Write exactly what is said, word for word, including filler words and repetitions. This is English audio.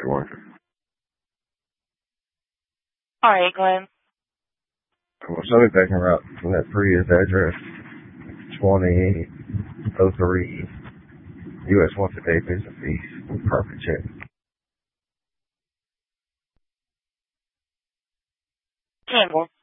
construction worker. All right, Glenn. Well, somebody picking her up from that previous address, twenty oh three U S wants to pay business fees. Perfect check. Campbell.